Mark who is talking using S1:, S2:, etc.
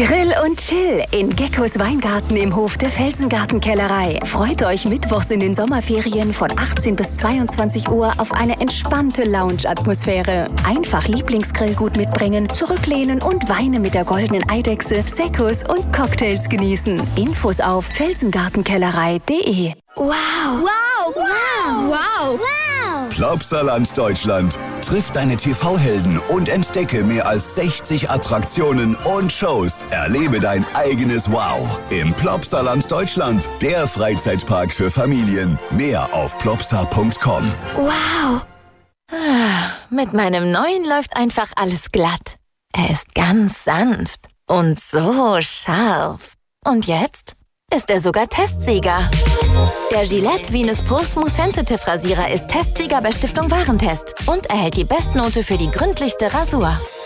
S1: Grill und Chill in Geckos Weingarten im Hof der Felsengartenkellerei. Freut euch mittwochs in den Sommerferien von 18 bis 22 Uhr auf eine entspannte Lounge-Atmosphäre. Einfach Lieblingsgrillgut mitbringen, zurücklehnen und Weine mit der goldenen Eidechse, Seccos und Cocktails genießen. Infos auf felsengartenkellerei.de.
S2: Wow! Wow! Wow! Wow! Wow!
S3: Plopsaland Deutschland. Triff deine TV-Helden und entdecke mehr als 60 Attraktionen und Shows. Erlebe dein eigenes Wow im Plopsaland Deutschland. Der Freizeitpark für Familien. Mehr auf plopsa.com.
S2: Wow! Mit meinem neuen läuft einfach alles glatt. Er ist ganz sanft und so scharf. Und jetzt ist er sogar Testsieger. Der Gillette Venus Pro Smooth Sensitive Rasierer ist Testsieger bei Stiftung Warentest und erhält die Bestnote für die gründlichste Rasur.